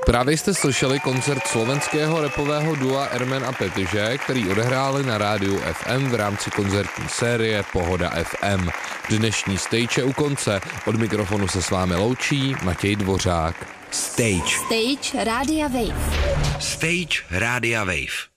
Právě jste slyšeli koncert slovenského rapového dua Ermen a Petiže, který odehráli na rádiu FM v rámci koncertní série Pohoda FM. Dnešní stage je u konce. Od mikrofonu se s vámi loučí Matěj Dvořák. Stage Rádia Wave. Stage Rádia Wave.